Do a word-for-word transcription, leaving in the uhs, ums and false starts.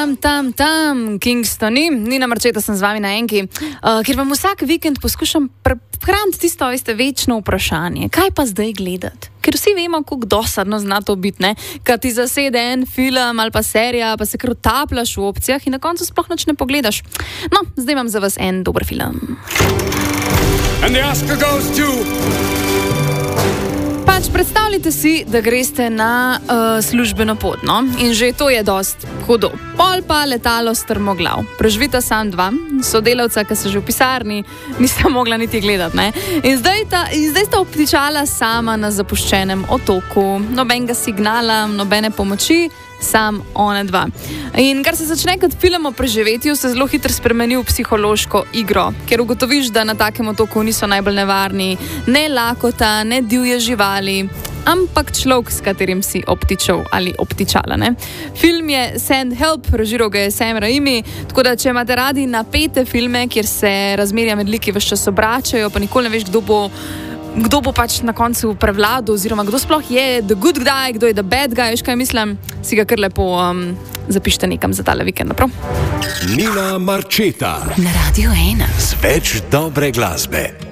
Tam, tam, tam, Kingstoni, Nina Marčeta sem z vami na enki, uh, ker vam vsak vikend poskušam prehraniti tisto, veste, večno vprašanje. Kaj pa zdaj gledati? Ker vsi vemo, kako dosadno zna to biti, ne? Kad ti zasede en film ali pa serija, pa se kar utapljaš v opcijah in na koncu sploh nič ne pogledaš. No, zdaj imam za vas en dober film. And the Oscar goes to... Pač predstavljite si, da greste na uh, službeno pot, no? In že to je dost hudo. Pol pa letalo strmoglav. Preživita sam dva, sodelavca, ki so že v pisarni, nista mogla niti gledati, ne? In zdaj, ta, in zdaj sta obtičala sama na zapuščenem otoku. Nobenega signala, nobene pomoči, sam one dva. In kar se začne kot film o preživetju, se zelo hitro spremeni v psihološko igro, ker ugotoviš, da na takem otoku niso najbolj nevarni ne lakota, ne divje živali, ampak človek, s katerim si obtičal ali obtičala, ne? Film je Send Help, režiral ga je Sam Raimi, tako da če imate radi napete filme, kjer se razmerja med liki ves čas obračajo, pa nikoli ne veš, kdo bo kdo bo pač na koncu prevladal, oziroma kdo sploh je the good guy, kdo je the bad guy, veš kaj mislim, si ga kar lepo um, zapište nekam za tale vikend, prav? Nina Marčeta na Radio ena. Z več dobre glasbe.